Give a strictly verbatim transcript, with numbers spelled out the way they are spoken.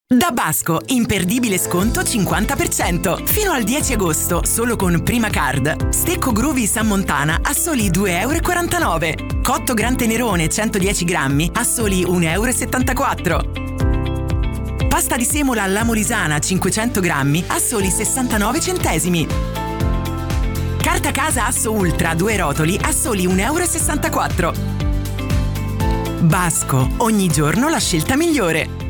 Da Basco, imperdibile sconto cinquanta per cento. Fino al dieci agosto, solo con Prima Card. Stecco Groovy San Montana a soli due virgola quarantanove euro. Cotto Gran Tenerone centodieci grammi a soli uno virgola settantaquattro euro. Pasta di semola alla Molisana cinquecento grammi a soli sessantanove centesimi. Carta casa Asso Ultra due rotoli a soli uno virgola sessantaquattro euro. Basco, ogni giorno la scelta migliore.